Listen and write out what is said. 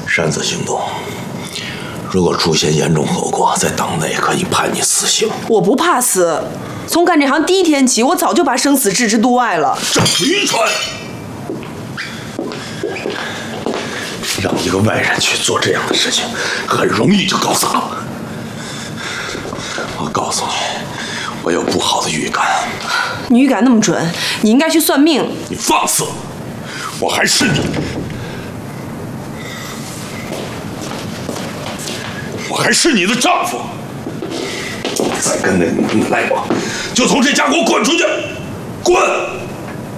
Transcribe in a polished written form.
擅自行动，如果出现严重后果，在党内可以判你死刑。 我不怕死，从干这行第一天起，我早就把生死置之度外了。 这愚蠢！让一个外人去做这样的事情，很容易就搞砸了。我告诉你，我有不好的预感。 你预感那么准，你应该去算命。 你放肆！我还是你，我还是你的丈夫。再跟那个男的来往，就从这家给我滚出去！滚！